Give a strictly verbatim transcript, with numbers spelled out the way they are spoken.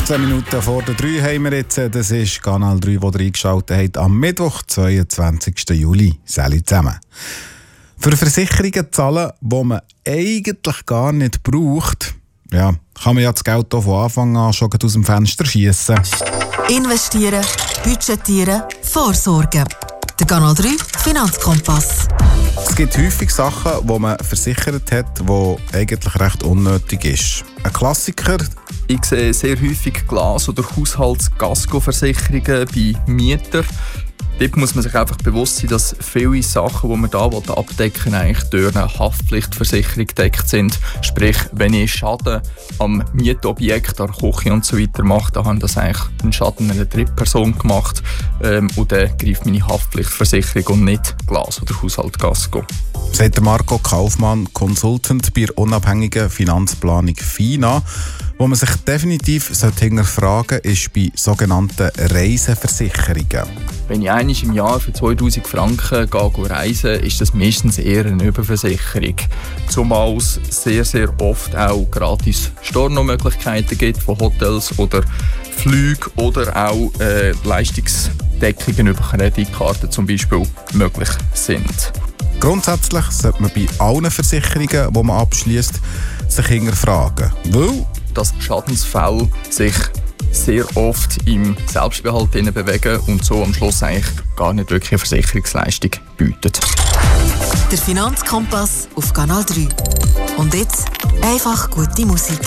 fünfzehn Minuten vor der drei haben wir jetzt. Das ist Kanal drei, wo ihr eingeschaltet habt, am Mittwoch, zweiundzwanzigsten Juli. Salut zusammen. Für Versicherungen zahlen, die man eigentlich gar nicht braucht, ja, kann man ja das Geld auch von Anfang an schon aus dem Fenster schiessen. Investieren, budgetieren, vorsorgen. Der Kanal drei Finanzkompass. Es gibt häufig Sachen, die man versichert hat, die eigentlich recht unnötig ist. Ein Klassiker. Ich sehe sehr häufig Glas- oder Haushalts-Gasko-Versicherungen bei Mietern. Dort muss man sich einfach bewusst sein, dass viele Sachen, die man hier abdecken will, eigentlich durch eine Haftpflichtversicherung gedeckt sind. Sprich, wenn ich Schaden am Mietobjekt, an der Küche und so weiter mache, dann habe ich eigentlich einen Schaden einer Drittperson gemacht ähm, und dann greift meine Haftpflichtversicherung und nicht Glas- oder Haushalt-Gasko. Sagt Marco Kaufmann, Consultant bei der unabhängigen Finanzplanung FINA. Wo man sich definitiv hinterfragen sollte, ist bei sogenannten Reiseversicherungen. Wenn ich einmal im Jahr für zweitausend Franken gehe reisen, ist das meistens eher eine Überversicherung. Zumal es sehr, sehr oft auch gratis Stornomöglichkeiten gibt von Hotels oder Flügen oder auch äh, Leistungsdeckungen über Kreditkarten zum Beispiel möglich sind. Grundsätzlich sollte man bei allen Versicherungen, die man abschließt, sich hinterfragen. Weil dass Schadensfälle sich sehr oft im Selbstbehalt bewegen und so am Schluss eigentlich gar nicht wirklich eine Versicherungsleistung bieten. Der Finanzkompass auf Kanal drei. Und jetzt einfach gute Musik.